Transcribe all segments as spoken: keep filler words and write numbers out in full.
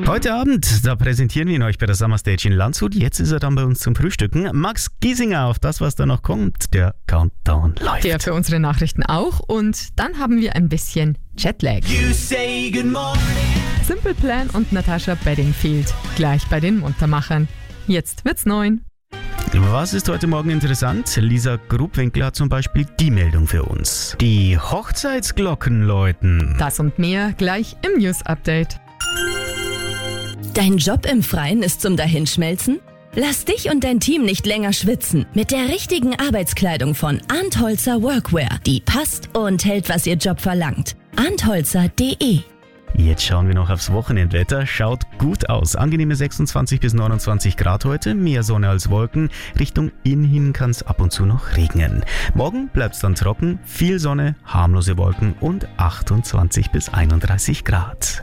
Heute Abend, da präsentieren wir ihn euch bei der Summer Stage in Landshut. Jetzt ist er dann bei uns zum Frühstücken. Max Giesinger auf das, was da noch kommt. Der Countdown läuft. Der für unsere Nachrichten auch. Und dann haben wir ein bisschen Jetlag. You say good morning. Simple Plan und Natasha Bedingfield. Gleich bei den Muntermachern. Jetzt wird's neun. Was ist heute Morgen interessant? Lisa Grubwinkler hat zum Beispiel die Meldung für uns. Die Hochzeitsglocken läuten. Das und mehr gleich im News-Update. Dein Job im Freien ist zum Dahinschmelzen? Lass dich und dein Team nicht länger schwitzen. Mit der richtigen Arbeitskleidung von Arndt Holzer Workwear. Die passt und hält, was ihr Job verlangt. arndt holzer punkt de. Jetzt schauen wir noch aufs Wochenendwetter. Schaut gut aus. Angenehme sechsundzwanzig bis neunundzwanzig Grad heute. Mehr Sonne als Wolken. Richtung Inn hin kann es ab und zu noch regnen. Morgen bleibt es dann trocken. Viel Sonne, harmlose Wolken und achtundzwanzig bis einunddreißig Grad.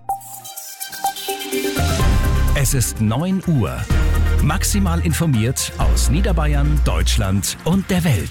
Es ist neun Uhr. Maximal informiert aus Niederbayern, Deutschland und der Welt.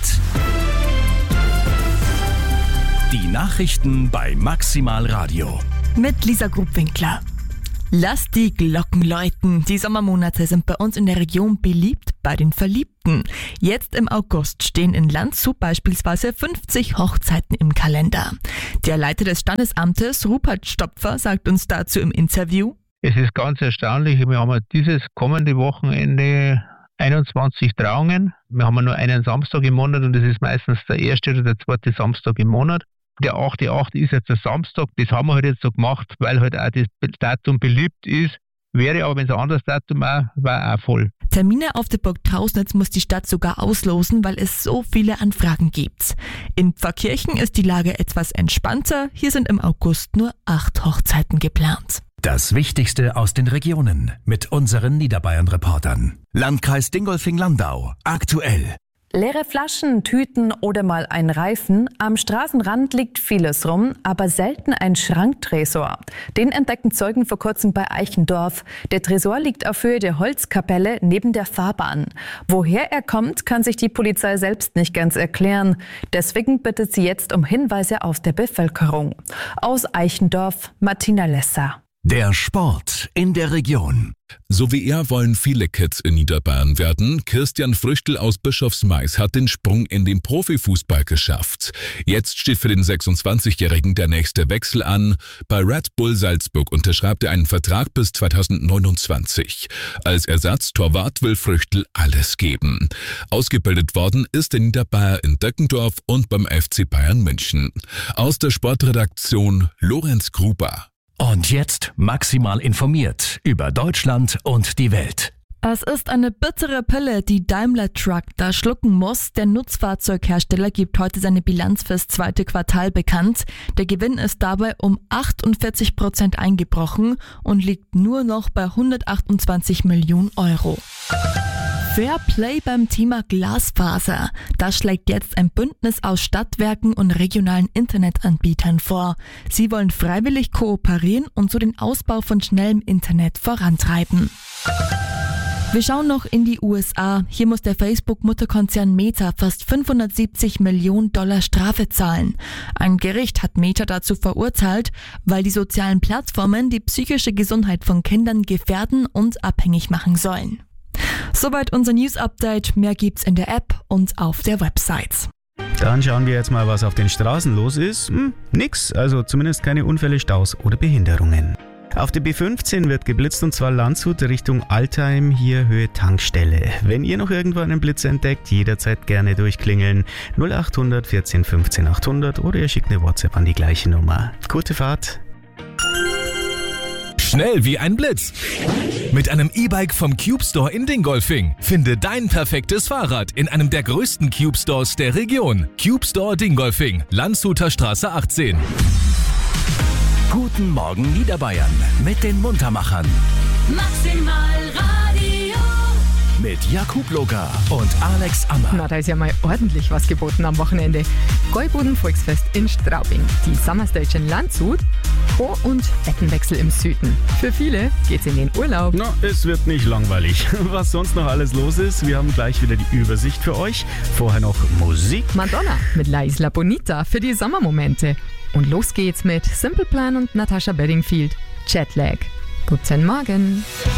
Die Nachrichten bei Maximal Radio. Mit Lisa Grubwinkler. Lass die Glocken läuten. Die Sommermonate sind bei uns in der Region beliebt bei den Verliebten. Jetzt im August stehen in Landshut beispielsweise fünfzig Hochzeiten im Kalender. Der Leiter des Standesamtes, Rupert Stopfer, sagt uns dazu im Interview: Es ist ganz erstaunlich, wir haben dieses kommende Wochenende einundzwanzig Trauungen. Wir haben nur einen Samstag im Monat und das ist meistens der erste oder der zweite Samstag im Monat. Der achte achte ist jetzt der Samstag, das haben wir halt jetzt so gemacht, weil halt auch das Datum beliebt ist. Wäre aber, wenn es ein anderes Datum auch, war auch voll. Termine auf der Burg Trausnitz muss die Stadt sogar auslosen, weil es so viele Anfragen gibt. In Pfarrkirchen ist die Lage etwas entspannter. Hier sind im August nur acht Hochzeiten geplant. Das Wichtigste aus den Regionen mit unseren Niederbayern-Reportern. Landkreis Dingolfing-Landau. Aktuell. Leere Flaschen, Tüten oder mal ein Reifen. Am Straßenrand liegt vieles rum, aber selten ein Schranktresor. Den entdeckten Zeugen vor kurzem bei Eichendorf. Der Tresor liegt auf Höhe der Holzkapelle neben der Fahrbahn. Woher er kommt, kann sich die Polizei selbst nicht ganz erklären. Deswegen bittet sie jetzt um Hinweise aus der Bevölkerung. Aus Eichendorf, Martina Lesser. Der Sport in der Region. So wie er wollen viele Kids in Niederbayern werden. Christian Früchtl aus Bischofsmais hat den Sprung in den Profifußball geschafft. Jetzt steht für den sechsundzwanzigjährigen der nächste Wechsel an. Bei Red Bull Salzburg unterschreibt er einen Vertrag bis zweitausendneunundzwanzig. Als Ersatztorwart will Früchtl alles geben. Ausgebildet worden ist der Niederbayer in Deckendorf und beim F C Bayern München. Aus der Sportredaktion Lorenz Gruber. Und jetzt maximal informiert über Deutschland und die Welt. Es ist eine bittere Pille, die Daimler Truck da schlucken muss. Der Nutzfahrzeughersteller gibt heute seine Bilanz fürs zweite Quartal bekannt. Der Gewinn ist dabei um achtundvierzig Prozent eingebrochen und liegt nur noch bei hundertachtundzwanzig Millionen Euro. Fair Play beim Thema Glasfaser. Das schlägt jetzt ein Bündnis aus Stadtwerken und regionalen Internetanbietern vor. Sie wollen freiwillig kooperieren und so den Ausbau von schnellem Internet vorantreiben. Wir schauen noch in die U S A. Hier muss der Facebook-Mutterkonzern Meta fast fünfhundertsiebzig Millionen Dollar Strafe zahlen. Ein Gericht hat Meta dazu verurteilt, weil die sozialen Plattformen die psychische Gesundheit von Kindern gefährden und abhängig machen sollen. Soweit unser News-Update. Mehr gibt's in der App und auf der Website. Dann schauen wir jetzt mal, was auf den Straßen los ist. Hm, nix, also zumindest keine Unfälle, Staus oder Behinderungen. Auf der B fünfzehn wird geblitzt und zwar Landshut Richtung Altheim, hier Höhe Tankstelle. Wenn ihr noch irgendwo einen Blitz entdeckt, jederzeit gerne durchklingeln. null achthundert vierzehn fünfzehn achthundert oder ihr schickt eine WhatsApp an die gleiche Nummer. Gute Fahrt! Schnell wie ein Blitz. Mit einem E-Bike vom Cube Store in Dingolfing. Finde dein perfektes Fahrrad in einem der größten Cube Stores der Region. Cube Store Dingolfing, Landshuter Straße achtzehn. Guten Morgen Niederbayern mit den Muntermachern. Maximal Radio. Mit Jakub Loga und Alex Ammer. Na, da ist ja mal ordentlich was geboten am Wochenende. Gäuboden Volksfest in Straubing, die Summer Stage in Landshut und Bettenwechsel im Süden. Für viele geht's in den Urlaub. Na, es wird nicht langweilig. Was sonst noch alles los ist, wir haben gleich wieder die Übersicht für euch. Vorher noch Musik. Madonna mit La Isla Bonita für die Sommermomente. Und los geht's mit Simple Plan und Natasha Bedingfield. Jetlag. Guten Morgen.